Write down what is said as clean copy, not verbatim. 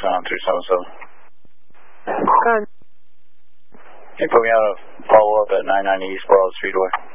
on 377. Go ahead. Can you put me on a follow-up at 990 East Barlow Streetway?